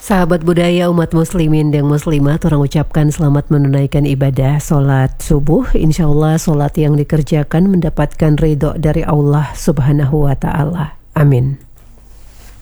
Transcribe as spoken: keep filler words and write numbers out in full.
Sahabat budaya umat muslimin dan muslimat, orang ucapkan selamat menunaikan ibadah solat subuh. Insya Allah solat yang dikerjakan mendapatkan ridho dari Allah subhanahu wa ta'ala. Amin.